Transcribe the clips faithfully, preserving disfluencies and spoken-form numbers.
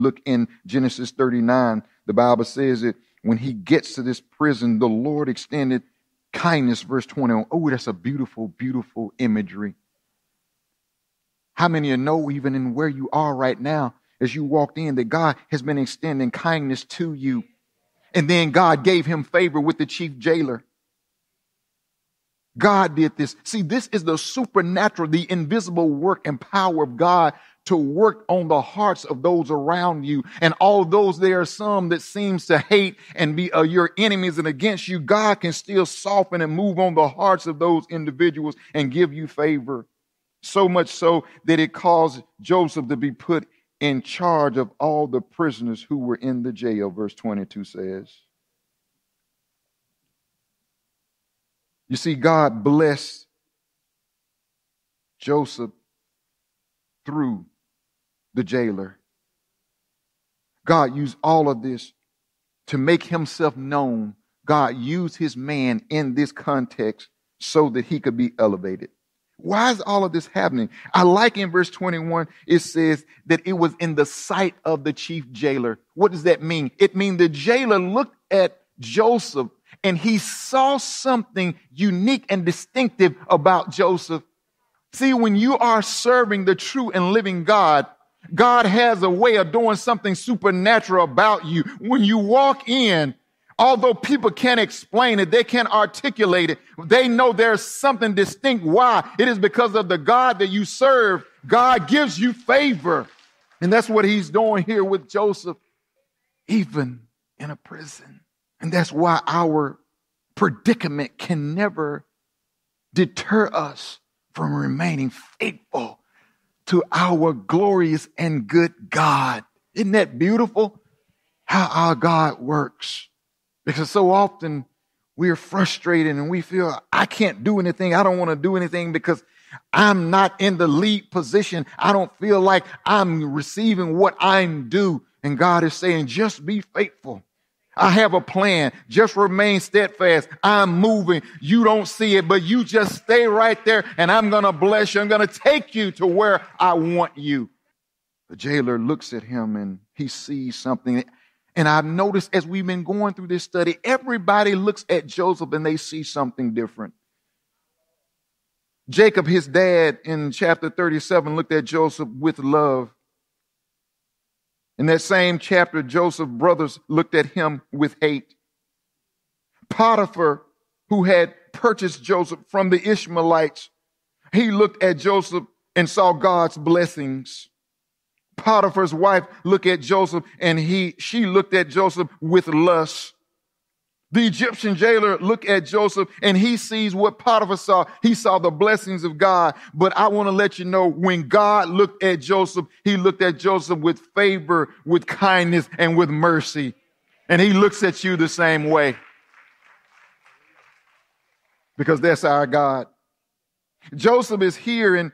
look in Genesis thirty-nine, the Bible says that when he gets to this prison, the Lord extended kindness, verse twenty-one. Oh, that's a beautiful, beautiful imagery. How many of you know, even in where you are right now, as you walked in, that God has been extending kindness to you? And then God gave him favor with the chief jailer. God did this. See, this is the supernatural, the invisible work and power of God to work on the hearts of those around you. And although there are some that seems to hate and be uh, your enemies and against you, God can still soften and move on the hearts of those individuals and give you favor. So much so that it caused Joseph to be put in charge of all the prisoners who were in the jail, verse twenty-two says. You see, God blessed Joseph through the jailer. God used all of this to make himself known. God used his man in this context so that he could be elevated. Why is all of this happening? I like in verse twenty-one, it says that it was in the sight of the chief jailer. What does that mean? It means the jailer looked at Joseph and he saw something unique and distinctive about Joseph. See, when you are serving the true and living God, God has a way of doing something supernatural about you. When you walk in, although people can't explain it, they can't articulate it, they know there's something distinct. Why? It is because of the God that you serve. God gives you favor. And that's what he's doing here with Joseph, even in a prison. And that's why our predicament can never deter us from remaining faithful to our glorious and good God. Isn't that beautiful? How our God works. Because so often we are frustrated and we feel, I can't do anything. I don't want to do anything because I'm not in the lead position. I don't feel like I'm receiving what I'm due. And God is saying, just be faithful. I have a plan. Just remain steadfast. I'm moving. You don't see it, but you just stay right there and I'm going to bless you. I'm going to take you to where I want you. The jailer looks at him and he sees something. And I've noticed as we've been going through this study, everybody looks at Joseph and they see something different. Jacob, his dad, in chapter thirty-seven, looked at Joseph with love. In that same chapter, Joseph's brothers looked at him with hate. Potiphar, who had purchased Joseph from the Ishmaelites, he looked at Joseph and saw God's blessings. Potiphar's wife looked at Joseph and he, she looked at Joseph with lust. The Egyptian jailer looked at Joseph and he sees what Potiphar saw. He saw the blessings of God. But I want to let you know, when God looked at Joseph, he looked at Joseph with favor, with kindness, and with mercy. And he looks at you the same way. Because that's our God. Joseph is here and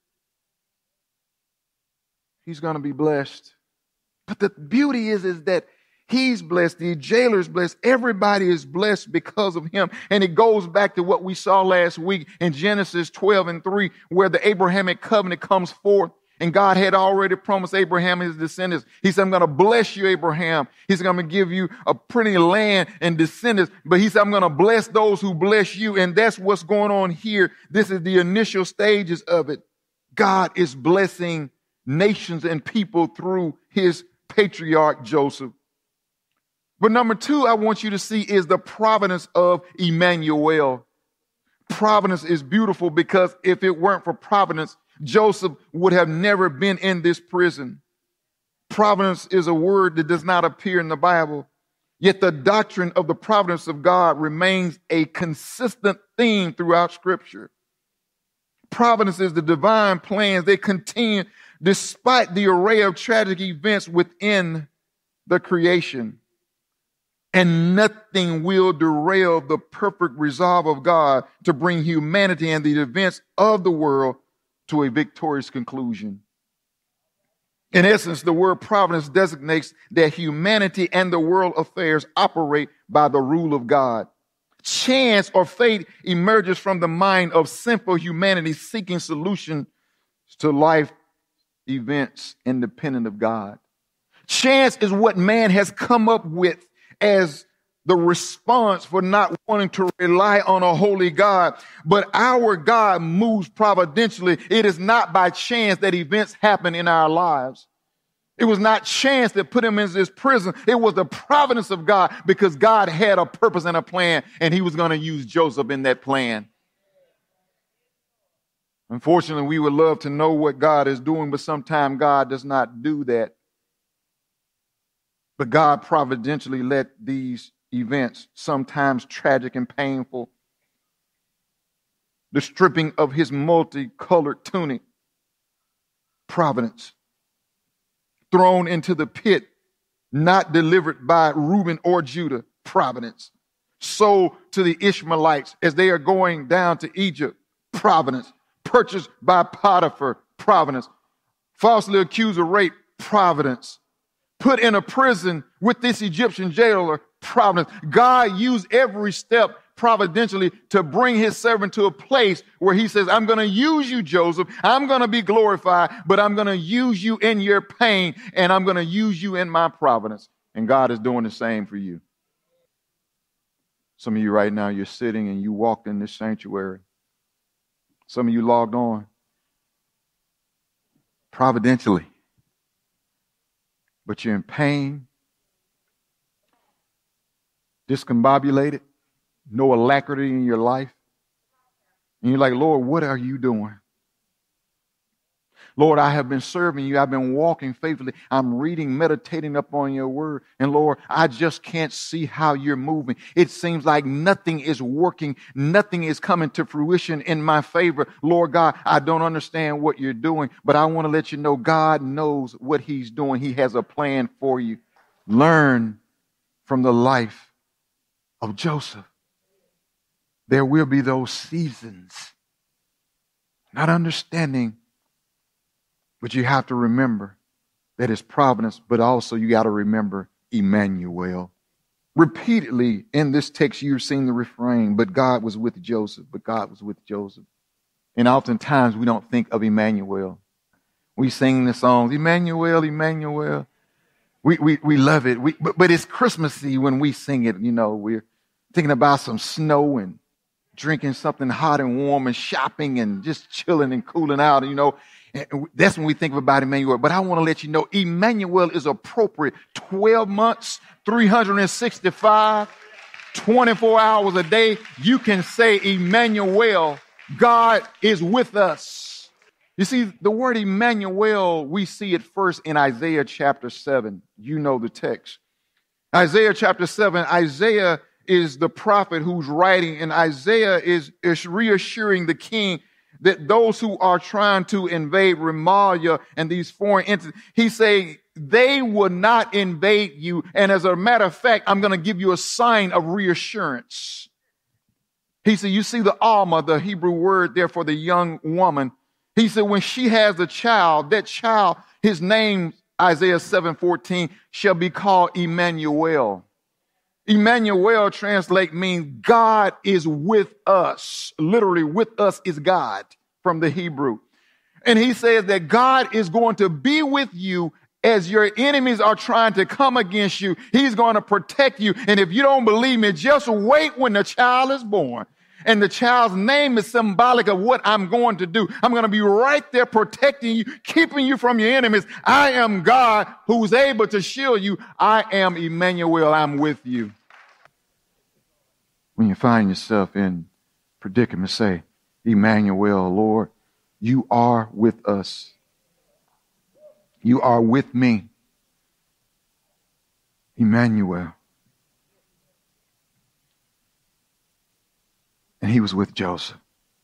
he's going to be blessed. But the beauty is, is that he's blessed. The jailer's blessed. Everybody is blessed because of him. And it goes back to what we saw last week in Genesis twelve and three, where the Abrahamic covenant comes forth. And God had already promised Abraham and his descendants. He said, I'm going to bless you, Abraham. He's going to give you a pretty land and descendants. But he said, I'm going to bless those who bless you. And that's what's going on here. This is the initial stages of it. God is blessing nations and people through his patriarch Joseph. But number two, I want you to see is the providence of Emmanuel. Providence is beautiful because if it weren't for providence, Joseph would have never been in this prison. Providence is a word that does not appear in the Bible. Yet the doctrine of the providence of God remains a consistent theme throughout Scripture. Providence is the divine plans. They continue despite the array of tragic events within the creation. And nothing will derail the perfect resolve of God to bring humanity and the events of the world to a victorious conclusion. In essence, the word providence designates that humanity and the world affairs operate by the rule of God. Chance or fate emerges from the mind of simple humanity seeking solutions to life events independent of God. Chance is what man has come up with as the response for not wanting to rely on a holy God. But our God moves providentially. It is not by chance that events happen in our lives. It was not chance that put him in this prison. It was the providence of God, because God had a purpose and a plan, and he was going to use Joseph in that plan. Unfortunately, we would love to know what God is doing, but sometimes God does not do that. But God providentially let these events, sometimes tragic and painful, the stripping of his multicolored tunic, providence, thrown into the pit, not delivered by Reuben or Judah, providence, sold to the Ishmaelites as they are going down to Egypt, providence, purchased by Potiphar, providence, falsely accused of rape, providence, put in a prison with this Egyptian jailer, providence. God used every step providentially to bring his servant to a place where he says, I'm going to use you, Joseph. I'm going to be glorified, but I'm going to use you in your pain, and I'm going to use you in my providence. And God is doing the same for you. Some of you right now, you're sitting and you walked in this sanctuary. Some of you logged on providentially, but you're in pain, discombobulated, no alacrity in your life. And you're like, Lord, what are you doing? Lord, I have been serving you. I've been walking faithfully. I'm reading, meditating upon your word. And Lord, I just can't see how you're moving. It seems like nothing is working. Nothing is coming to fruition in my favor. Lord God, I don't understand what you're doing, but I want to let you know God knows what he's doing. He has a plan for you. Learn from the life of Joseph. There will be those seasons, not understanding, but you have to remember that it's providence, but also you got to remember Emmanuel. Repeatedly in this text, you've seen the refrain, but God was with Joseph, but God was with Joseph. And oftentimes we don't think of Emmanuel. We sing the songs, Emmanuel, Emmanuel. We, we, we love it, we, but, but it's Christmassy when we sing it. You know, we're thinking about some snow and drinking something hot and warm and shopping and just chilling and cooling out, you know. And that's when we think about Emmanuel. But I want to let you know, Emmanuel is appropriate. twelve months, three hundred sixty-five, twenty-four hours a day. You can say, Emmanuel, God is with us. You see, the word Emmanuel, we see it first in Isaiah chapter seven. You know the text. Isaiah chapter seven, Isaiah is the prophet who's writing, and Isaiah is, is reassuring the king that those who are trying to invade Remaliah and these foreign entities, he's saying they will not invade you. And as a matter of fact, I'm going to give you a sign of reassurance. He said, you see the Alma, the Hebrew word there for the young woman. He said, when she has a child, that child, his name, Isaiah seven fourteen, shall be called Emmanuel. Emmanuel translate means God is with us. Literally, with us is God from the Hebrew. And he says that God is going to be with you as your enemies are trying to come against you. He's going to protect you. And if you don't believe me, just wait when the child is born. And the child's name is symbolic of what I'm going to do. I'm going to be right there protecting you, keeping you from your enemies. I am God who's able to shield you. I am Emmanuel. I'm with you. When you find yourself in predicament, say, Emmanuel, Lord, you are with us. You are with me. Emmanuel. And he was with Joseph.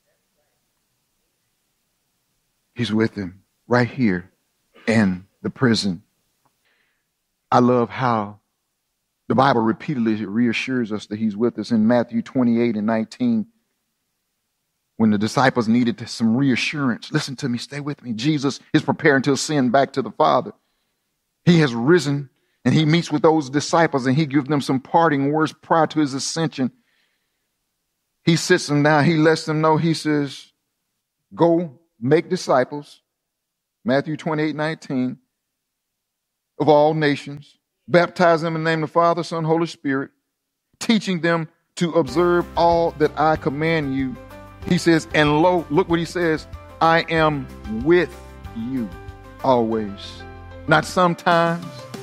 He's with him right here in the prison. I love how the Bible repeatedly reassures us that he's with us in Matthew twenty-eight and nineteen. When the disciples needed some reassurance, listen to me, stay with me. Jesus is preparing to ascend back to the Father. He has risen and he meets with those disciples and he gives them some parting words prior to his ascension. He sits them down. He lets them know. He says, go make disciples. Matthew twenty-eight, nineteen. of all nations, baptize them in the name of the Father, Son, Holy Spirit, teaching them to observe all that I command you. He says, and lo, look what he says, I am with you always. Not sometimes,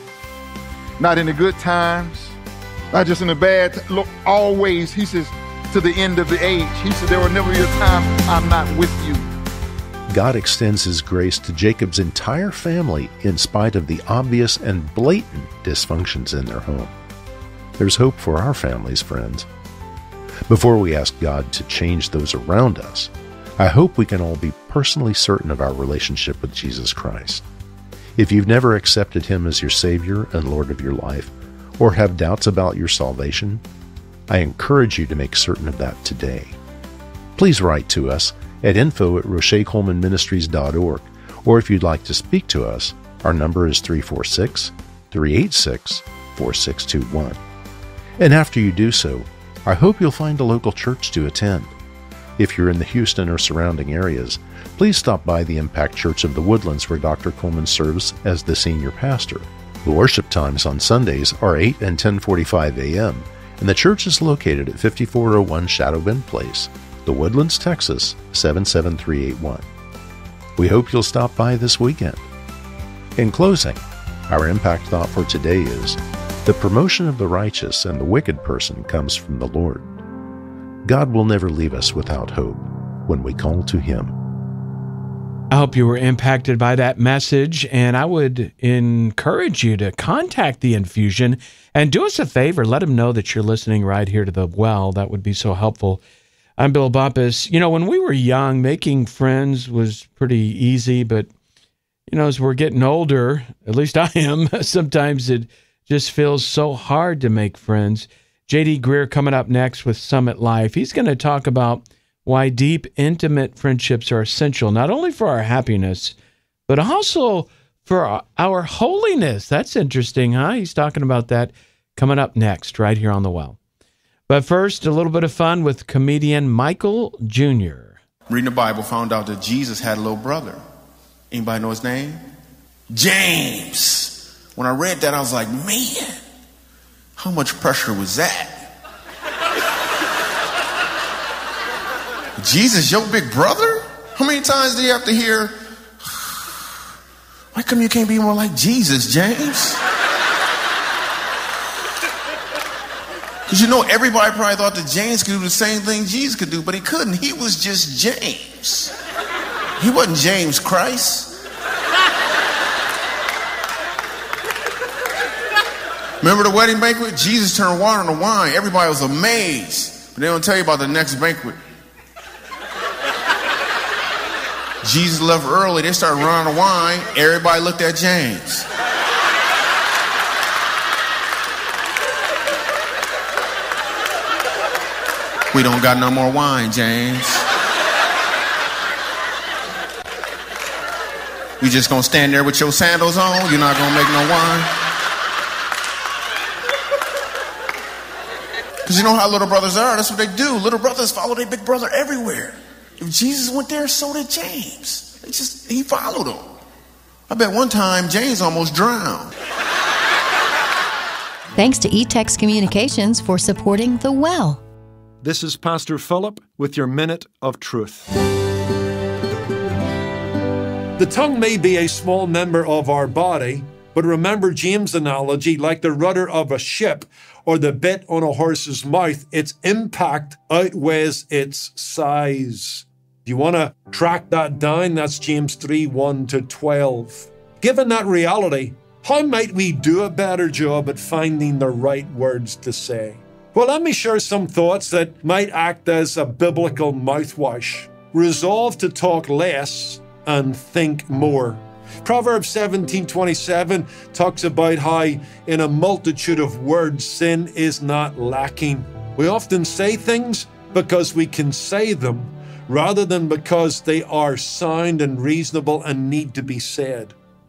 not in the good times, not just in the bad. T- look, always, he says, to the end of the age. He said, there will never be a time I'm not with you. God extends his grace to Jacob's entire family in spite of the obvious and blatant dysfunctions in their home. There's hope for our families, friends. Before we ask God to change those around us, I hope we can all be personally certain of our relationship with Jesus Christ. If you've never accepted him as your Savior and Lord of your life, or have doubts about your salvation, I encourage you to make certain of that today. Please write to us at info at roche coleman ministries dot org, or if you'd like to speak to us, our number is three four six, three eight six, four six two one. And after you do so, I hope you'll find a local church to attend. If you're in the Houston or surrounding areas, please stop by the Impact Church of the Woodlands where Doctor Coleman serves as the senior pastor. The worship times on Sundays are eight and ten forty-five a.m., and the church is located at fifty-four oh one Shadow Bend Place, The Woodlands, Texas, seven seven three eight one. We hope you'll stop by this weekend. In closing, our impact thought for today is, the promotion of the righteous and the wicked person comes from the Lord. God will never leave us without hope when we call to him. I hope you were impacted by that message, and I would encourage you to contact the Infusion and do us a favor. Let them know that you're listening right here to the well. That would be so helpful. I'm Bill Bumpus. You know, when we were young, making friends was pretty easy, but, you know, as we're getting older, at least I am, sometimes it just feels so hard to make friends. J D Greer coming up next with Summit Life. He's going to talk about why deep, intimate friendships are essential, not only for our happiness, but also for our holiness. That's interesting, huh? He's talking about that coming up next, right here on The Well. But first, a little bit of fun with comedian Michael Junior Reading the Bible, found out that Jesus had a little brother. Anybody know his name? James. When I read that, I was like, man, how much pressure was that? Jesus, your big brother? How many times do you have to hear, why come you can't be more like Jesus, James? Because you know, everybody probably thought that James could do the same thing Jesus could do, but he couldn't. He was just James. He wasn't James Christ. Remember the wedding banquet? Jesus turned water into wine. Everybody was amazed. But they don't tell you about the next banquet. Jesus left early. They started running the wine. Everybody looked at James. We don't got no more wine, James. You just gonna stand there with your sandals on? You're not gonna make no wine? Because you know how little brothers are. That's what they do. Little brothers follow their big brother everywhere. If Jesus went there, so did James. They just, he followed him. I bet one time James almost drowned. Thanks to eText Communications for supporting The Well. This is Pastor Philip with your Minute of Truth. The tongue may be a small member of our body, but remember James' analogy, like the rudder of a ship or the bit on a horse's mouth, its impact outweighs its size. Do you want to track that down? That's James three, one to twelve. Given that reality, how might we do a better job at finding the right words to say? Well, let me share some thoughts that might act as a biblical mouthwash. Resolve to talk less and think more. Proverbs seventeen twenty-seven talks about how in a multitude of words, sin is not lacking. We often say things because we can say them rather than because they are sound and reasonable and need to be said.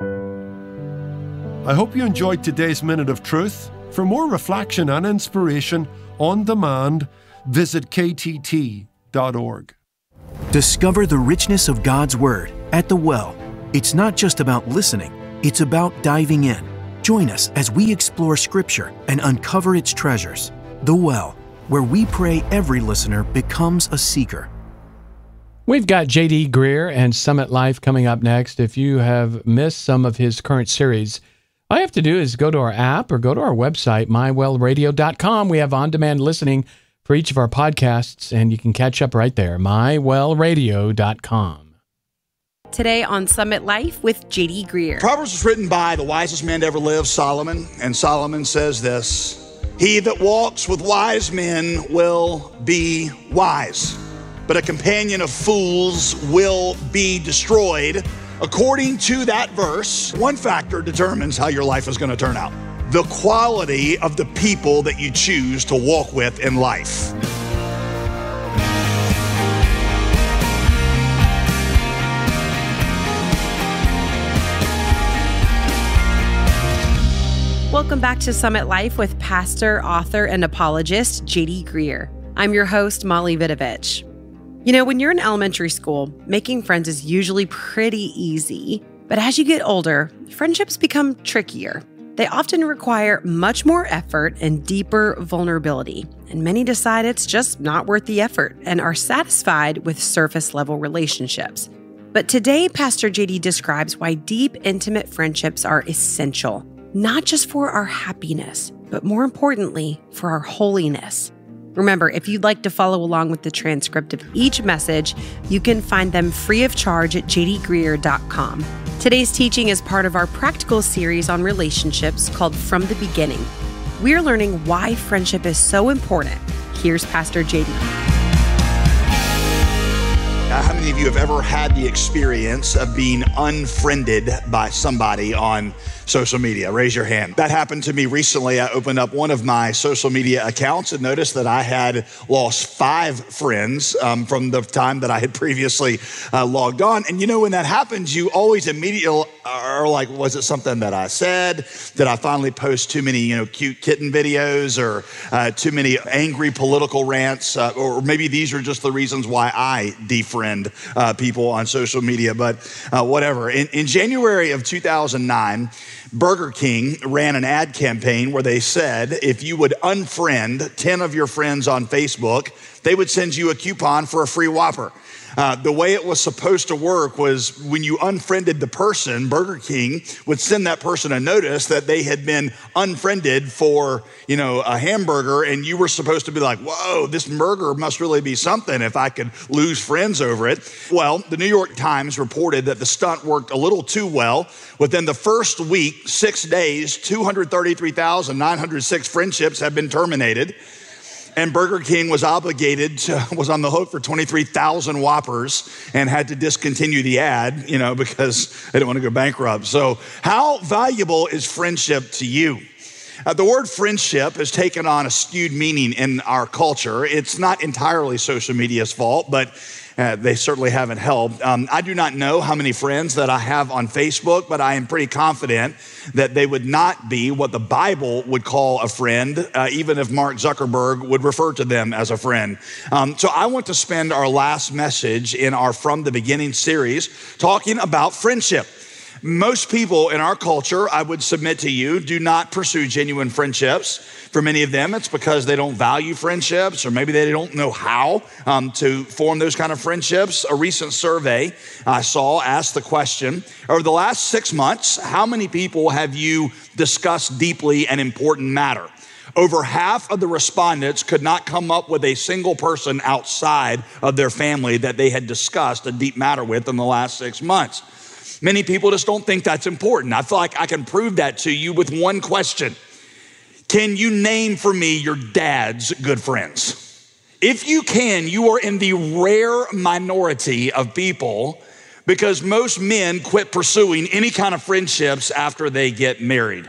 I hope you enjoyed today's Minute of Truth. For more reflection and inspiration on demand, visit k t t dot org. Discover the richness of God's Word at The Well. It's not just about listening, it's about diving in. Join us as we explore Scripture and uncover its treasures. The Well, where we pray every listener becomes a seeker. We've got J D Greear and Summit Life coming up next. If you have missed some of his current series, all you have to do is go to our app or go to our website, my well radio dot com. We have on-demand listening for each of our podcasts, and you can catch up right there, my well radio dot com. Today on Summit Life with J D Greear. Proverbs was written by the wisest man to ever live, Solomon, and Solomon says this: he that walks with wise men will be wise, but a companion of fools will be destroyed. According to that verse, one factor determines how your life is going to turn out: the quality of the people that you choose to walk with in life. Welcome back to Summit Life with pastor, author, and apologist J D Greear. I'm your host, Molly Vidovich. You know, when you're in elementary school, making friends is usually pretty easy. But as you get older, friendships become trickier. They often require much more effort and deeper vulnerability. And many decide it's just not worth the effort and are satisfied with surface-level relationships. But today, Pastor J D describes why deep, intimate friendships are essential. Not just for our happiness, but more importantly, for our holiness. Remember, if you'd like to follow along with the transcript of each message, you can find them free of charge at j d greear dot com. Today's teaching is part of our practical series on relationships called From the Beginning. We're learning why friendship is so important. Here's Pastor J D. Uh, how many of you have ever had the experience of being unfriended by somebody on social media? Raise your hand. That happened to me recently. I opened up one of my social media accounts and noticed that I had lost five friends um, from the time that I had previously uh, logged on. And you know, when that happens, you always immediately are like, was it something that I said? Did I finally post too many, you know, cute kitten videos, or uh, too many angry political rants? Uh, or maybe these are just the reasons why I defriend uh, people on social media, but uh, whatever. In, in January of two thousand nine, Burger King ran an ad campaign where they said if you would unfriend ten of your friends on Facebook, they would send you a coupon for a free Whopper. Uh, the way it was supposed to work was when you unfriended the person, Burger King would send that person a notice that they had been unfriended for, you know, a hamburger, and you were supposed to be like, whoa, this burger must really be something if I could lose friends over it. Well, the New York Times reported that the stunt worked a little too well. Within the first week, six days, two hundred thirty-three thousand nine hundred six friendships have been terminated. And Burger King was obligated to, was on the hook for twenty-three thousand Whoppers and had to discontinue the ad, you know, because they didn't want to go bankrupt. So how valuable is friendship to you? Uh, the word friendship has taken on a skewed meaning in our culture. It's not entirely social media's fault, but Uh, they certainly haven't helped. Um, I do not know how many friends that I have on Facebook, but I am pretty confident that they would not be what the Bible would call a friend, uh, even if Mark Zuckerberg would refer to them as a friend. Um, so I want to spend our last message in our From the Beginning series talking about friendship. Most people in our culture, I would submit to you, do not pursue genuine friendships. For many of them, it's because they don't value friendships, or maybe they don't know how um, to form those kind of friendships. A recent survey I saw asked the question, over the last six months, how many people have you discussed deeply an important matter? Over half of the respondents could not come up with a single person outside of their family that they had discussed a deep matter with in the last six months. Many people just don't think that's important. I feel like I can prove that to you with one question. Can you name for me your dad's good friends? If you can, you are in the rare minority of people, because most men quit pursuing any kind of friendships after they get married.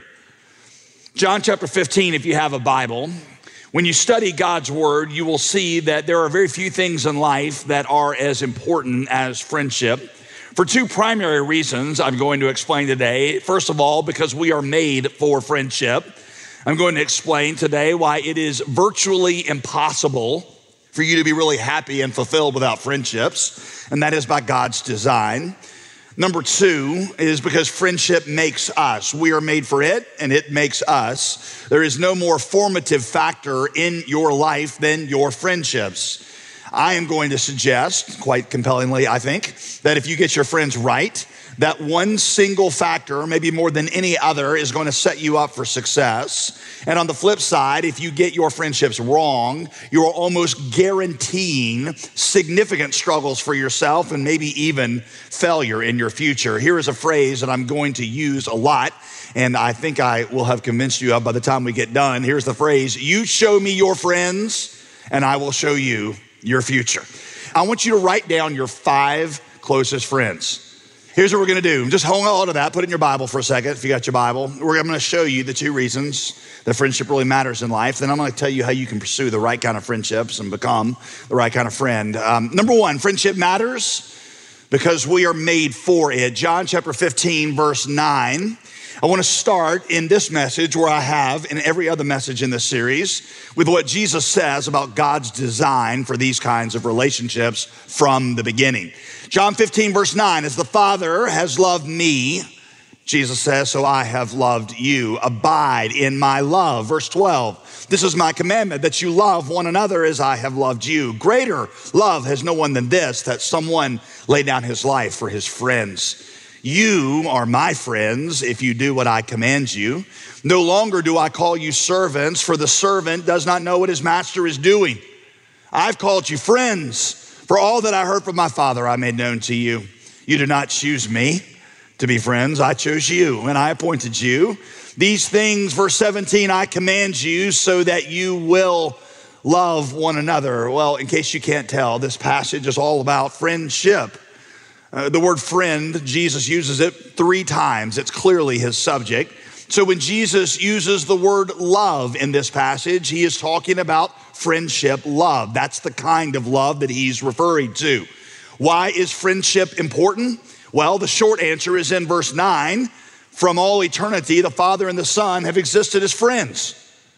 John chapter fifteen, if you have a Bible, when you study God's word, you will see that there are very few things in life that are as important as friendship. For two primary reasons I'm going to explain today. First of all, because we are made for friendship. I'm going to explain today why it is virtually impossible for you to be really happy and fulfilled without friendships, and that is by God's design. Number two is because friendship makes us. We are made for it, and it makes us. There is no more formative factor in your life than your friendships. I am going to suggest, quite compellingly, I think, that if you get your friends right, that one single factor, maybe more than any other, is going to set you up for success. And on the flip side, if you get your friendships wrong, you are almost guaranteeing significant struggles for yourself and maybe even failure in your future. Here is a phrase that I'm going to use a lot, and I think I will have convinced you of by the time we get done. Here's the phrase: you show me your friends, and I will show you your future. I want you to write down your five closest friends. Here's what we're going to do. Just hold on to that. Put it in your Bible for a second if you got your Bible. We're going to show you the two reasons that friendship really matters in life. Then I'm going to tell you how you can pursue the right kind of friendships and become the right kind of friend. Um, number one, friendship matters because we are made for it. John chapter fifteen, verse nine. I want to start in this message where I have in every other message in this series with what Jesus says about God's design for these kinds of relationships from the beginning. John fifteen, verse nine, as the Father has loved me, Jesus says, so I have loved you. Abide in my love. Verse twelve, this is my commandment, that you love one another as I have loved you. Greater love has no one than this, that someone lay down his life for his friends. You are my friends if you do what I command you. No longer do I call you servants, for the servant does not know what his master is doing. I've called you friends, for all that I heard from my Father I made known to you. You did not choose me to be friends. I chose you, and I appointed you. These things, verse seventeen, I command you so that you will love one another. Well, in case you can't tell, this passage is all about friendship. Uh, the word friend, Jesus uses it three times. It's clearly his subject. So when Jesus uses the word love in this passage, he is talking about friendship love. That's the kind of love that he's referring to. Why is friendship important? Well, the short answer is in verse nine. From all eternity, the Father and the Son have existed as friends.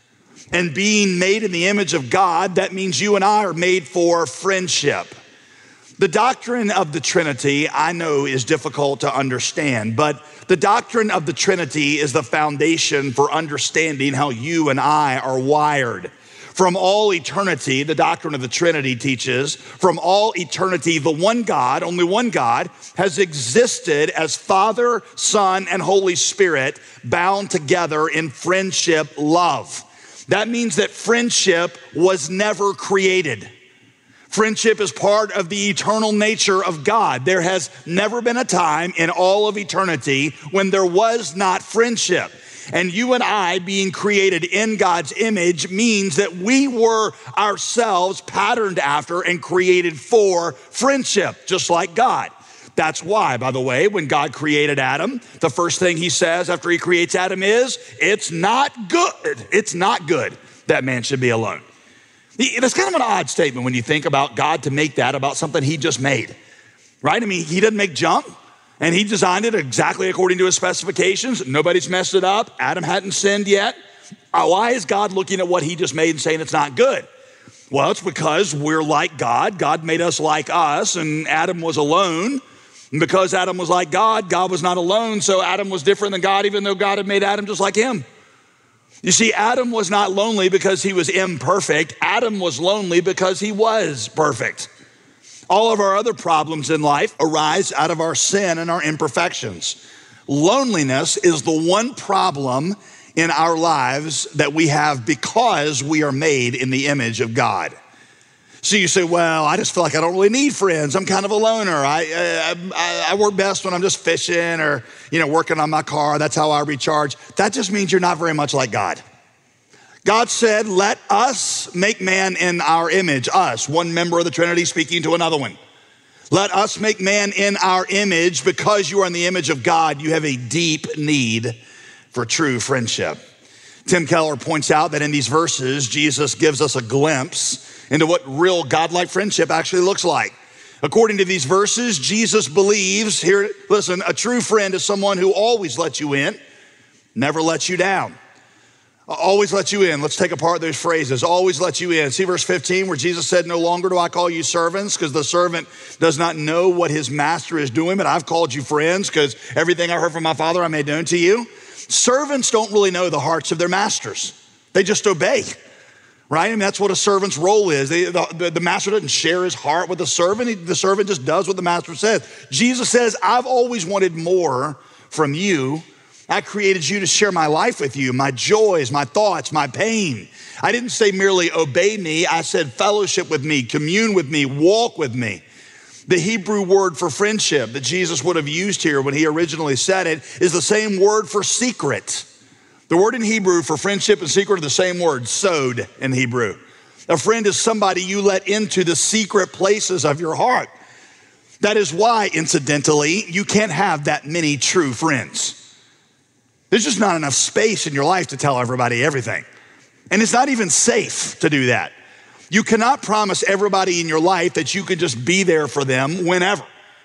And being made in the image of God, that means you and I are made for friendship. The doctrine of the Trinity, I know, is difficult to understand, but the doctrine of the Trinity is the foundation for understanding how you and I are wired. From all eternity, the doctrine of the Trinity teaches, from all eternity, the one God, only one God, has existed as Father, Son, and Holy Spirit bound together in friendship love. That means that friendship was never created. Friendship is part of the eternal nature of God. There has never been a time in all of eternity when there was not friendship. And you and I being created in God's image means that we were ourselves patterned after and created for friendship, just like God. That's why, by the way, when God created Adam, the first thing he says after he creates Adam is, it's not good. It's not good that man should be alone. That's kind of an odd statement when you think about God to make that about something he just made, right? I mean, he didn't make junk, and he designed it exactly according to his specifications. Nobody's messed it up. Adam hadn't sinned yet. Why is God looking at what he just made and saying it's not good? Well, it's because we're like God. God made us like us, and Adam was alone. And because Adam was like God, God was not alone, so Adam was different than God, even though God had made Adam just like him. You see, Adam was not lonely because he was imperfect. Adam was lonely because he was perfect. All of our other problems in life arise out of our sin and our imperfections. Loneliness is the one problem in our lives that we have because we are made in the image of God. So you say, well, I just feel like I don't really need friends. I'm kind of a loner. I, I, I work best when I'm just fishing or, you know, working on my car. That's how I recharge. That just means you're not very much like God. God said, let us make man in our image, us, one member of the Trinity speaking to another one. Let us make man in our image. Because you are in the image of God, you have a deep need for true friendship. Tim Keller points out that in these verses, Jesus gives us a glimpse into what real godlike friendship actually looks like. According to these verses, Jesus believes, here, listen, a true friend is someone who always lets you in, never lets you down. Always let you in. Let's take apart those phrases. Always let you in. See verse fifteen where Jesus said, no longer do I call you servants because the servant does not know what his master is doing, but I've called you friends because everything I heard from my Father I made known to you. Servants don't really know the hearts of their masters. They just obey, right? I mean, that's what a servant's role is. They, the, the master doesn't share his heart with the servant. He, the servant just does what the master says. Jesus says, I've always wanted more from you. I created you to share my life with you, my joys, my thoughts, my pain. I didn't say merely obey me. I said fellowship with me, commune with me, walk with me. The Hebrew word for friendship that Jesus would have used here when he originally said it is the same word for secret. The word in Hebrew for friendship and secret are the same word, sod in Hebrew. A friend is somebody you let into the secret places of your heart. That is why, incidentally, you can't have that many true friends. There's just not enough space in your life to tell everybody everything. And it's not even safe to do that. You cannot promise everybody in your life that you can just be there for them whenever.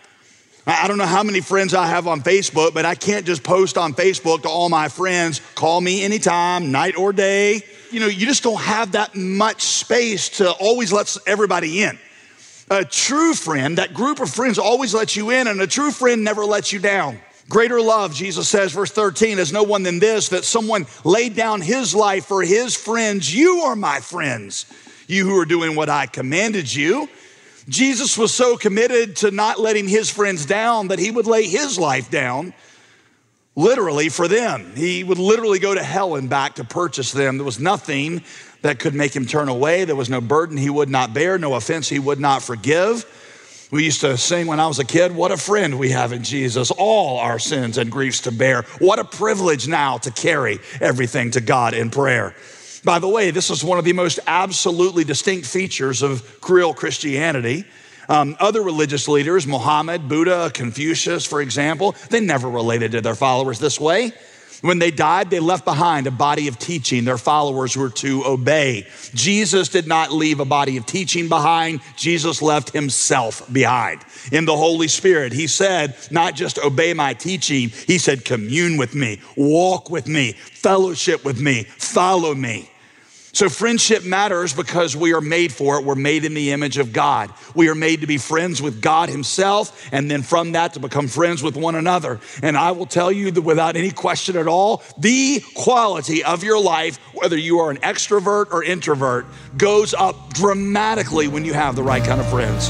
I don't know how many friends I have on Facebook, but I can't just post on Facebook to all my friends, call me anytime, night or day. You know, you just don't have that much space to always let everybody in. A true friend, that group of friends always lets you in, and a true friend never lets you down. Greater love, Jesus says, verse thirteen, is no one than this, that someone laid down his life for his friends. You are my friends, you who are doing what I commanded you. Jesus was so committed to not letting his friends down that he would lay his life down literally for them. He would literally go to hell and back to purchase them. There was nothing that could make him turn away. There was no burden he would not bear, no offense he would not forgive. We used to sing when I was a kid, what a friend we have in Jesus, all our sins and griefs to bear. What a privilege now to carry everything to God in prayer. By the way, this is one of the most absolutely distinct features of Creole Christianity. Um, other religious leaders, Muhammad, Buddha, Confucius, for example, they never related to their followers this way. When they died, they left behind a body of teaching their followers were to obey. Jesus did not leave a body of teaching behind. Jesus left himself behind. In the Holy Spirit, he said, not just obey my teaching, he said, commune with me, walk with me, fellowship with me, follow me. So friendship matters because we are made for it. We're made in the image of God. We are made to be friends with God himself, and then from that to become friends with one another. And I will tell you that without any question at all, the quality of your life, whether you are an extrovert or introvert, goes up dramatically when you have the right kind of friends.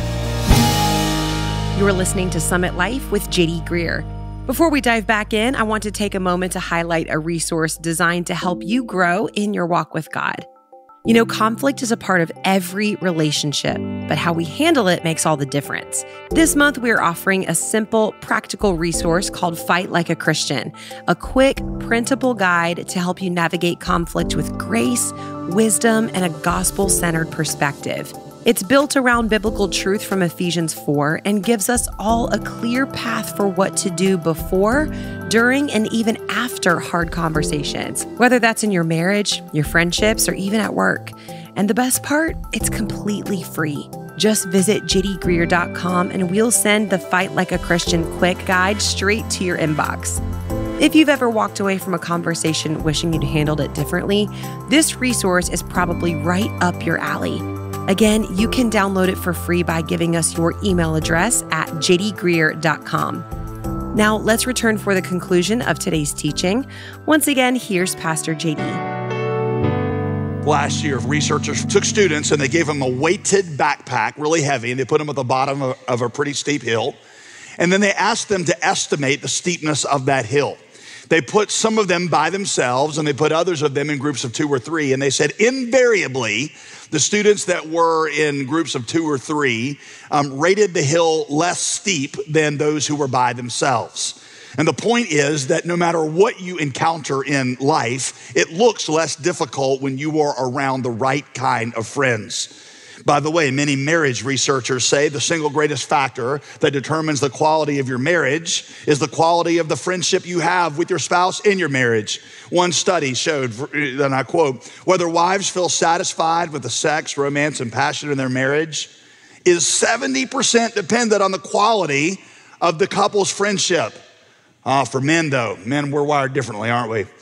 You are listening to Summit Life with J D Greear. Before we dive back in, I want to take a moment to highlight a resource designed to help you grow in your walk with God. You know, conflict is a part of every relationship, but how we handle it makes all the difference. This month, we are offering a simple, practical resource called Fight Like a Christian, a quick, printable guide to help you navigate conflict with grace, wisdom, and a gospel-centered perspective. It's built around biblical truth from Ephesians four and gives us all a clear path for what to do before, during, and even after hard conversations, whether that's in your marriage, your friendships, or even at work. And the best part, it's completely free. Just visit j d greear dot com and we'll send the Fight Like a Christian quick guide straight to your inbox. If you've ever walked away from a conversation wishing you'd handled it differently, this resource is probably right up your alley. Again, you can download it for free by giving us your email address at j d greear dot com. Now, let's return for the conclusion of today's teaching. Once again, here's Pastor J D. Last year, researchers took students and they gave them a weighted backpack, really heavy, and they put them at the bottom of, of a pretty steep hill. And then they asked them to estimate the steepness of that hill. They put some of them by themselves and they put others of them in groups of two or three. And they said invariably, the students that were in groups of two or three um, rated the hill less steep than those who were by themselves. And the point is that no matter what you encounter in life, it looks less difficult when you are around the right kind of friends. By the way, many marriage researchers say the single greatest factor that determines the quality of your marriage is the quality of the friendship you have with your spouse in your marriage. One study showed, and I quote, whether wives feel satisfied with the sex, romance, and passion in their marriage is seventy percent dependent on the quality of the couple's friendship. Uh, for men, though, men, we're wired differently, aren't we?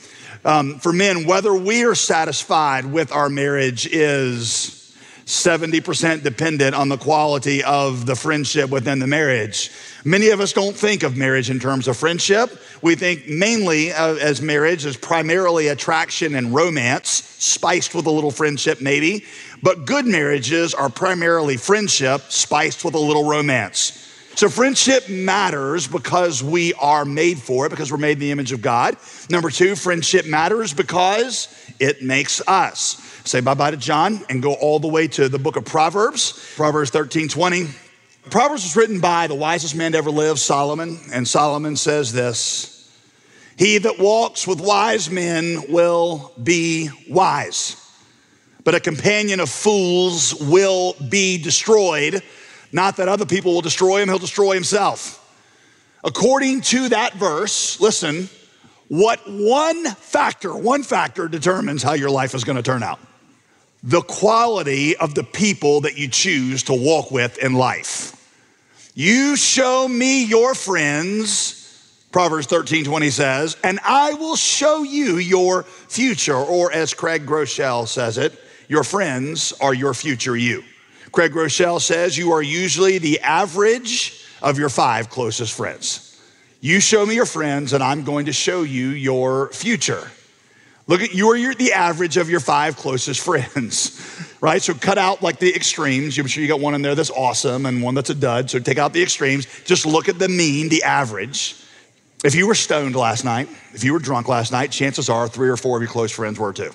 Um, for men, whether we are satisfied with our marriage is seventy percent dependent on the quality of the friendship within the marriage. Many of us don't think of marriage in terms of friendship. We think mainly uh, as marriage as primarily attraction and romance, spiced with a little friendship maybe. But good marriages are primarily friendship, spiced with a little romance. So friendship matters because we are made for it, because we're made in the image of God. Number two, friendship matters because it makes us. Say bye-bye to John and go all the way to the book of Proverbs, Proverbs thirteen twenty. Proverbs was written by the wisest man to ever live, Solomon, and Solomon says this: he that walks with wise men will be wise, but a companion of fools will be destroyed. Not that other people will destroy him, he'll destroy himself. According to that verse, listen, what one factor, one factor determines how your life is gonna turn out. The quality of the people that you choose to walk with in life. You show me your friends, Proverbs thirteen twenty says, and I will show you your future. Or as Craig Groeschel says it, your friends are your future you. Craig Groeschel says you are usually the average of your five closest friends. You show me your friends and I'm going to show you your future. Look at you are your, the average of your five closest friends, right? So cut out like the extremes. I'm sure you got one in there that's awesome and one that's a dud. So take out the extremes. Just look at the mean, the average. If you were stoned last night, if you were drunk last night, chances are three or four of your close friends were too.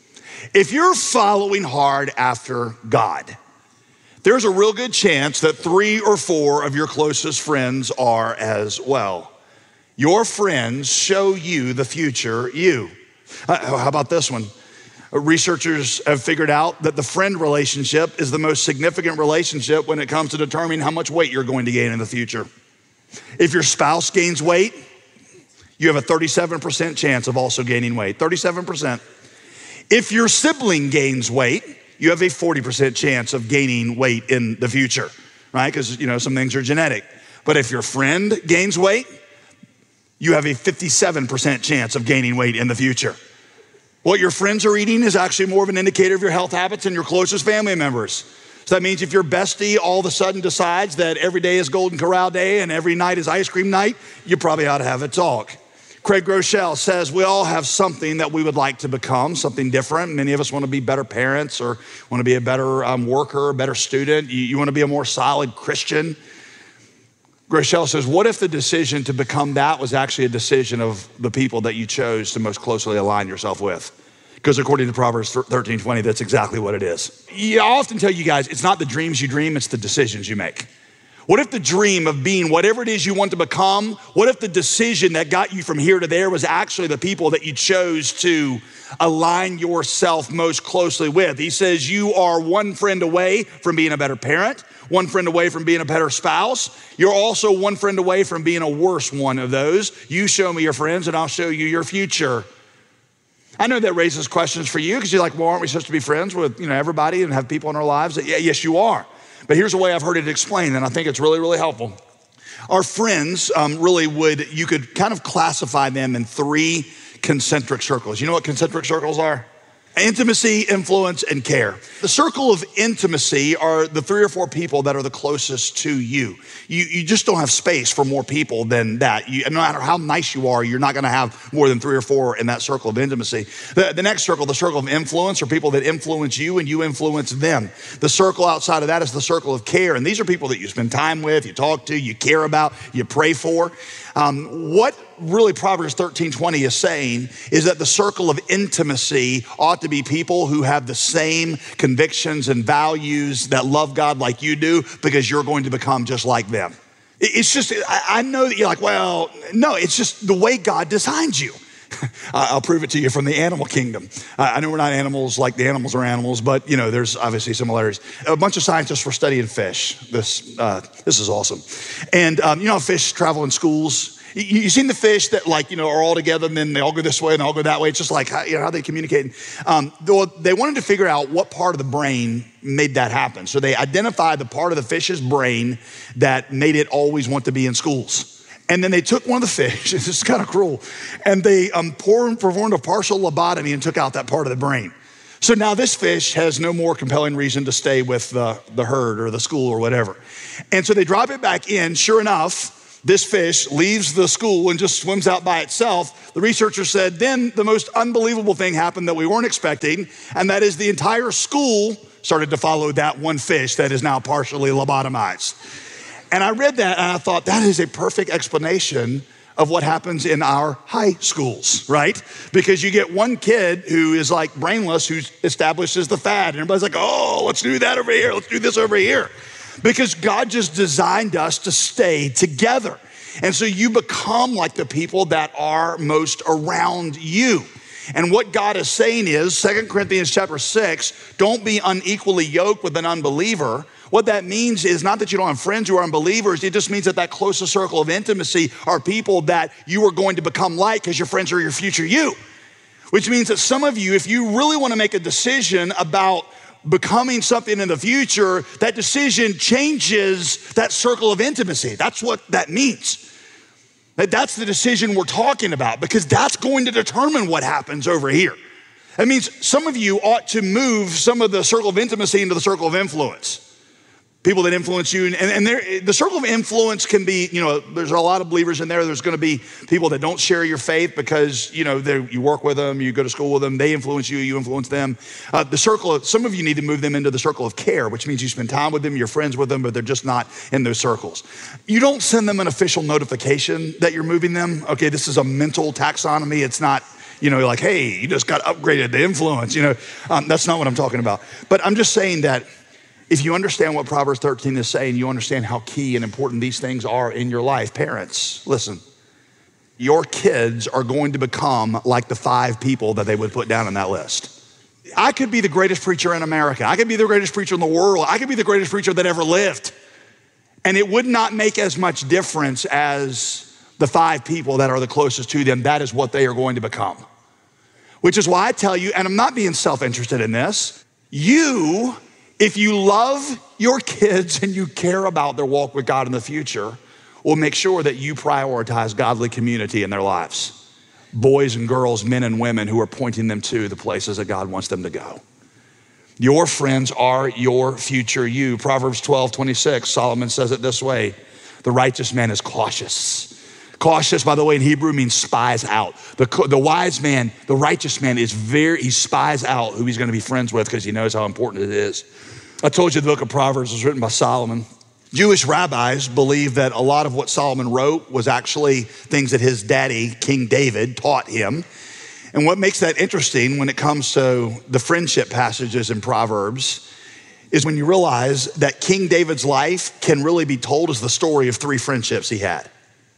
If you're following hard after God, there's a real good chance that three or four of your closest friends are as well. Your friends show you the future you. Uh, how about this one? Researchers have figured out that the friend relationship is the most significant relationship when it comes to determining how much weight you're going to gain in the future. If your spouse gains weight, you have a thirty-seven percent chance of also gaining weight, thirty-seven percent. If your sibling gains weight, you have a forty percent chance of gaining weight in the future, right? Because, you know, some things are genetic. But if your friend gains weight, you have a fifty-seven percent chance of gaining weight in the future. What your friends are eating is actually more of an indicator of your health habits than your closest family members. So that means if your bestie all of a sudden decides that every day is Golden Corral Day and every night is ice cream night, you probably ought to have a talk. Craig Groeschel says we all have something that we would like to become, something different. Many of us want to be better parents or want to be a better um, worker, a better student. You, you want to be a more solid Christian. Groeschel says, what if the decision to become that was actually a decision of the people that you chose to most closely align yourself with? Because according to Proverbs thirteen twenty, that's exactly what it is. Yeah, I often tell you guys, it's not the dreams you dream, it's the decisions you make. What if the dream of being whatever it is you want to become, what if the decision that got you from here to there was actually the people that you chose to align yourself most closely with? He says you are one friend away from being a better parent, one friend away from being a better spouse. You're also one friend away from being a worse one of those. You show me your friends and I'll show you your future. I know that raises questions for you because you're like, well, aren't we supposed to be friends with, you know, everybody and have people in our lives? Yeah, yes, you are. But here's the way I've heard it explained, and I think it's really, really helpful. Our friends um, really would, you could kind of classify them in three concentric circles. You know what concentric circles are? Intimacy, influence, and care. The circle of intimacy are the three or four people that are the closest to you. You, you just don't have space for more people than that. You, no matter how nice you are, you're not gonna have more than three or four in that circle of intimacy. The, the next circle, the circle of influence, are people that influence you and you influence them. The circle outside of that is the circle of care. And these are people that you spend time with, you talk to, you care about, you pray for. Um, what really Proverbs thirteen twenty is saying is that the circle of intimacy ought to be people who have the same convictions and values that love God like you do, because you're going to become just like them. It's just, I know that you're like, well, no, it's just the way God designed you. I'll prove it to you from the animal kingdom. I know we're not animals like the animals are animals, but you know, there's obviously similarities. A bunch of scientists were studying fish. This uh, this is awesome. And um, you know how fish travel in schools? You, you've seen the fish that like, you know, are all together and then they all go this way and they all go that way. It's just like, how, you know, how they communicate. Um, they wanted to figure out what part of the brain made that happen. So they identified the part of the fish's brain that made it always want to be in schools. And then they took one of the fish, this is kind of cruel, and they um, performed a partial lobotomy and took out that part of the brain. So now this fish has no more compelling reason to stay with the, the herd or the school or whatever. And so they drop it back in. Sure enough, this fish leaves the school and just swims out by itself. The researchers said then the most unbelievable thing happened that we weren't expecting, and that is the entire school started to follow that one fish that is now partially lobotomized. And I read that and I thought that is a perfect explanation of what happens in our high schools, right? Because you get one kid who is like brainless, who establishes the fad. And everybody's like, oh, let's do that over here. Let's do this over here. Because God just designed us to stay together. And so you become like the people that are most around you. And what God is saying is, Second Corinthians chapter six, don't be unequally yoked with an unbeliever. What that means is not that you don't have friends who are unbelievers. It just means that that closest circle of intimacy are people that you are going to become like because your friends are your future you. Which means that some of you, if you really want to make a decision about becoming something in the future, that decision changes that circle of intimacy. That's what that means. That's the decision we're talking about, because that's going to determine what happens over here. That means some of you ought to move some of the circle of intimacy into the circle of influence. People that influence you, and, and the circle of influence can be, you know, there's a lot of believers in there. There's going to be people that don't share your faith because, you know, you work with them, you go to school with them, they influence you, you influence them. Uh, the circle of, some of you need to move them into the circle of care, which means you spend time with them, you're friends with them, but they're just not in those circles. You don't send them an official notification that you're moving them. Okay, this is a mental taxonomy. It's not, you know, like, hey, you just got upgraded to influence. You know, um, that's not what I'm talking about. But I'm just saying that if you understand what Proverbs thirteen is saying, you understand how key and important these things are in your life. Parents, listen, your kids are going to become like the five people that they would put down on that list. I could be the greatest preacher in America. I could be the greatest preacher in the world. I could be the greatest preacher that ever lived. And it would not make as much difference as the five people that are the closest to them. That is what they are going to become. Which is why I tell you, and I'm not being self-interested in this, you, if you love your kids and you care about their walk with God in the future, will make sure that you prioritize godly community in their lives. Boys and girls, men and women who are pointing them to the places that God wants them to go. Your friends are your future you. Proverbs twelve twenty-six, Solomon says it this way, the righteous man is cautious. Cautious, by the way, in Hebrew means spies out. The, the wise man, the righteous man is very, he spies out who he's going to be friends with because he knows how important it is. I told you the book of Proverbs was written by Solomon. Jewish rabbis believe that a lot of what Solomon wrote was actually things that his daddy, King David, taught him. And what makes that interesting when it comes to the friendship passages in Proverbs is when you realize that King David's life can really be told as the story of three friendships he had.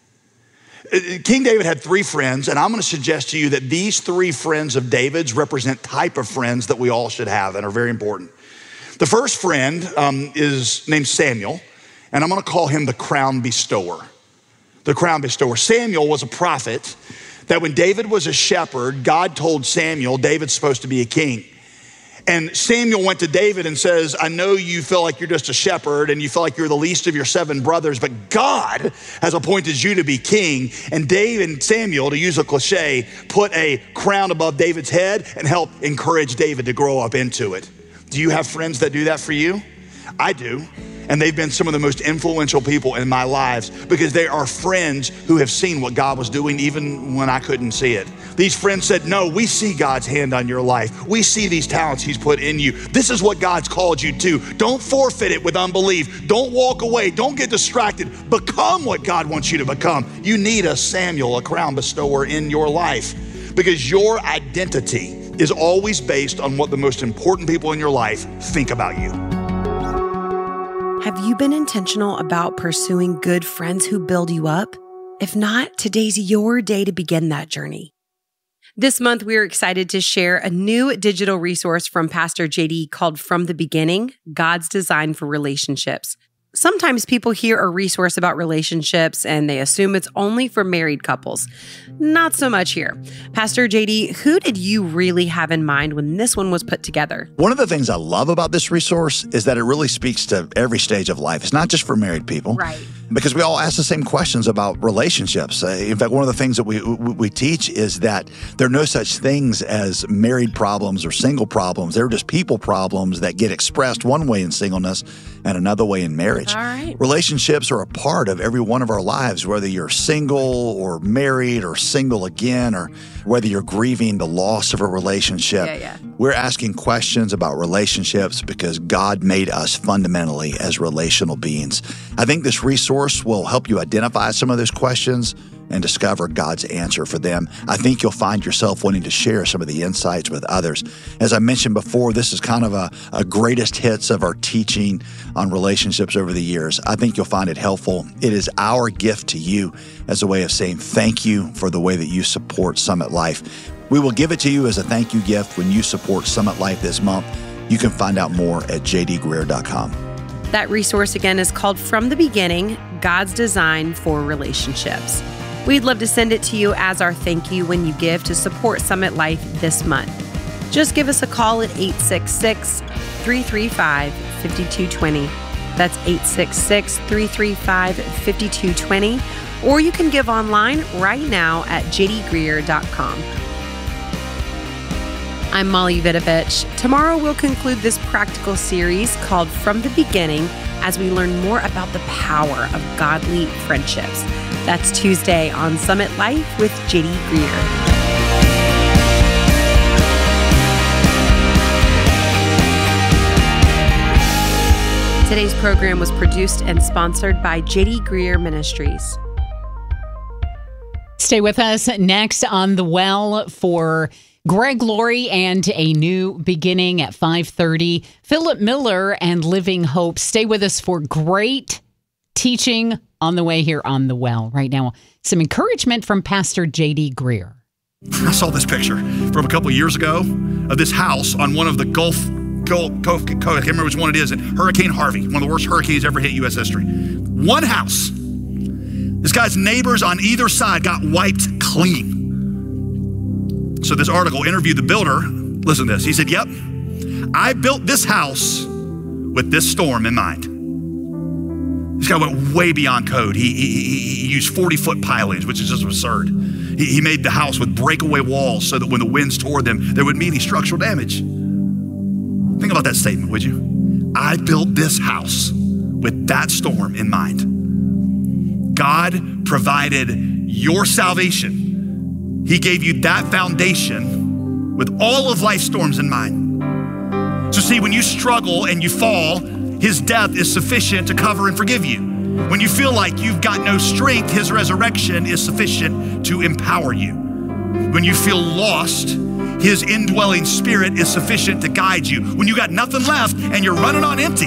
King David had three friends, and I'm going to suggest to you that these three friends of David's represent type of friends that we all should have and are very important. The first friend um, is named Samuel, and I'm going to call him the crown bestower. The crown bestower. Samuel was a prophet that when David was a shepherd, God told Samuel David's supposed to be a king. And Samuel went to David and says, I know you feel like you're just a shepherd and you feel like you're the least of your seven brothers, but God has appointed you to be king. And David and Samuel, to use a cliche, put a crown above David's head and helped encourage David to grow up into it. Do you have friends that do that for you? I do. And they've been some of the most influential people in my lives because they are friends who have seen what God was doing even when I couldn't see it. These friends said, no, we see God's hand on your life. We see these talents he's put in you. This is what God's called you to. Don't forfeit it with unbelief. Don't walk away. Don't get distracted. Become what God wants you to become. You need a Samuel, a crown bestower in your life because your identity is always based on what the most important people in your life think about you. Have you been intentional about pursuing good friends who build you up? If not, today's your day to begin that journey. This month, we are excited to share a new digital resource from Pastor J D called From the Beginning, God's Design for Relationships. Sometimes people hear a resource about relationships and they assume it's only for married couples. Not so much here. Pastor J D, who did you really have in mind when this one was put together? One of the things I love about this resource is that it really speaks to every stage of life. It's not just for married people. Right. Because we all ask the same questions about relationships. Uh, in fact, one of the things that we we teach is that there are no such things as married problems or single problems. They're just people problems that get expressed one way in singleness and another way in marriage. All right. Relationships are a part of every one of our lives, whether you're single or married or single again, or whether you're grieving the loss of a relationship. Yeah, yeah. We're asking questions about relationships because God made us fundamentally as relational beings. I think this resource will help you identify some of those questions and discover God's answer for them. I think you'll find yourself wanting to share some of the insights with others. As I mentioned before, this is kind of a, a greatest hits of our teaching on relationships over the years. I think you'll find it helpful. It is our gift to you as a way of saying thank you for the way that you support Summit Life. We will give it to you as a thank you gift when you support Summit Life this month. You can find out more at j d greer dot com. That resource again is called From the Beginning, God's Design for Relationships. We'd love to send it to you as our thank you when you give to support Summit Life this month. Just give us a call at eight six six, three three five, five two two zero. That's eight six six, three three five, five two two zero. Or you can give online right now at j d greer dot com. I'm Molly Vidovich. Tomorrow we'll conclude this practical series called From the Beginning as we learn more about the power of godly friendships. That's Tuesday on Summit Life with J D Greer. Today's program was produced and sponsored by J D Greer Ministries. Stay with us next on The Well for Greg Laurie and A New Beginning at five thirty. Philip Miller and Living Hope. Stay with us for great teaching on the way here on The Well. Right now, some encouragement from Pastor J D Greer. I saw this picture from a couple of years ago of this house on one of the Gulf, Gulf, Gulf, I can't remember which one it is, Hurricane Harvey, one of the worst hurricanes ever hit U S history. One house. This guy's neighbors on either side got wiped clean. So this article interviewed the builder. Listen to this. He said, yep, I built this house with this storm in mind. This guy went way beyond code. He, he, he used forty-foot pilings, which is just absurd. He, he made the house with breakaway walls so that when the winds tore them, there wouldn't be any structural damage. Think about that statement, would you? I built this house with that storm in mind. God provided your salvation. He gave you that foundation with all of life's storms in mind. So see, when you struggle and you fall, His death is sufficient to cover and forgive you. When you feel like you've got no strength, His resurrection is sufficient to empower you. When you feel lost, His indwelling Spirit is sufficient to guide you. When you got nothing left and you're running on empty,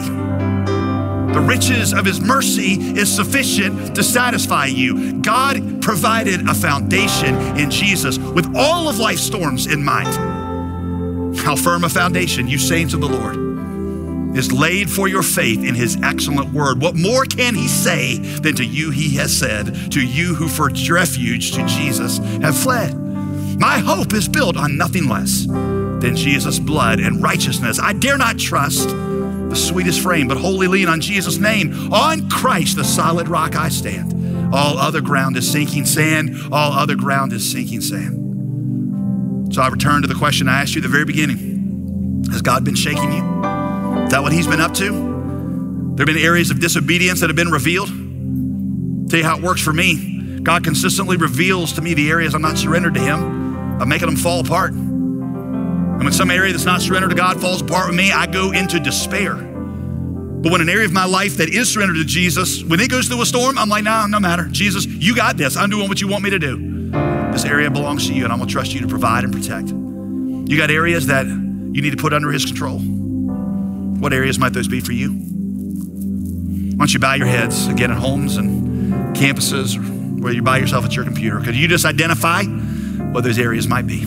the riches of His mercy is sufficient to satisfy you. God provided a foundation in Jesus with all of life's storms in mind. How firm a foundation, you saints of the Lord, is laid for your faith in His excellent word. What more can He say than to you He has said, to you who for refuge to Jesus have fled? My hope is built on nothing less than Jesus' blood and righteousness. I dare not trust the sweetest frame, but wholly lean on Jesus' name. On Christ, the solid rock I stand. All other ground is sinking sand. All other ground is sinking sand. So I return to the question I asked you at the very beginning. Has God been shaking you? Is that what He's been up to? There have been areas of disobedience that have been revealed. Tell you how it works for me. God consistently reveals to me the areas I'm not surrendered to Him. I'm making them fall apart. And when some area that's not surrendered to God falls apart with me, I go into despair. But when an area of my life that is surrendered to Jesus, when it goes through a storm, I'm like, nah, no matter. Jesus, you got this. I'm doing what you want me to do. This area belongs to you, and I'm gonna trust you to provide and protect. You got areas that you need to put under His control. What areas might those be for you? Why don't you bow your heads again at homes and campuses, or where you're by yourself at your computer? Could you just identify what those areas might be?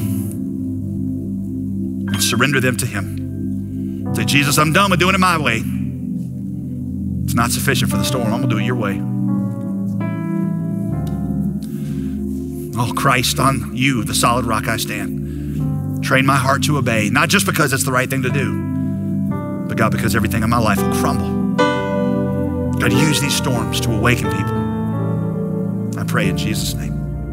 And surrender them to Him. Say, Jesus, I'm done with doing it my way. It's not sufficient for the storm. I'm going to do it your way. Oh, Christ, on you, the solid rock I stand. Train my heart to obey, not just because it's the right thing to do, but God, because everything in my life will crumble. God, use these storms to awaken people. I pray in Jesus' name.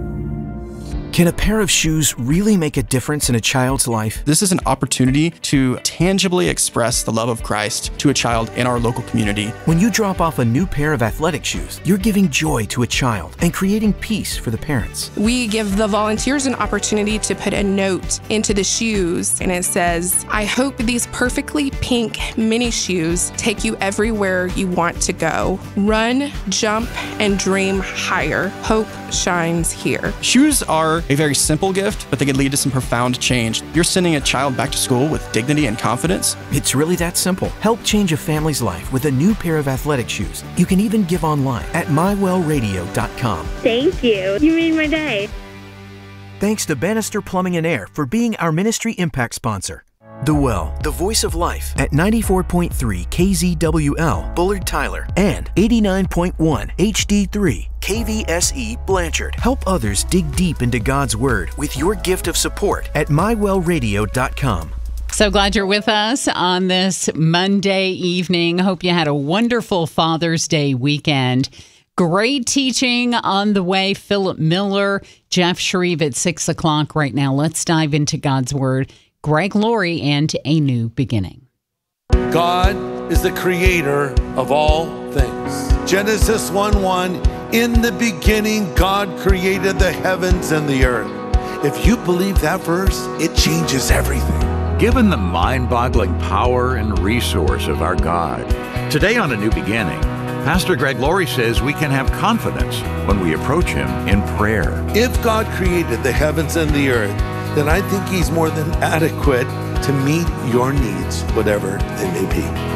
Can a pair of shoes really make a difference in a child's life? This is an opportunity to tangibly express the love of Christ to a child in our local community. When you drop off a new pair of athletic shoes, you're giving joy to a child and creating peace for the parents. We give the volunteers an opportunity to put a note into the shoes, and it says, I hope these perfectly pink mini shoes take you everywhere you want to go. Run, jump, and dream higher. Hope shines here. Shoes are a very simple gift, but they can lead to some profound change. You're sending a child back to school with dignity and confidence. It's really that simple. Help change a family's life with a new pair of athletic shoes. You can even give online at my well radio dot com. Thank you. You made my day. Thanks to Bannister Plumbing and Air for being our ministry impact sponsor. The Well, the voice of life at ninety-four point three K Z W L, Bullard Tyler, and eighty-nine point one H D three K V S E Blanchard. Help others dig deep into God's Word with your gift of support at my well radio dot com. So glad you're with us on this Monday evening. Hope you had a wonderful Father's Day weekend. Great teaching on the way. Philip Miller, Jeff Shreve at six o'clock right now. Let's dive into God's Word. Greg Laurie and A New Beginning. God is the creator of all things. Genesis one one, in the beginning, God created the heavens and the earth. If you believe that verse, it changes everything. Given the mind-boggling power and resource of our God, today on A New Beginning, Pastor Greg Laurie says we can have confidence when we approach him in prayer. If God created the heavens and the earth, then I think he's more than adequate to meet your needs, whatever they may be.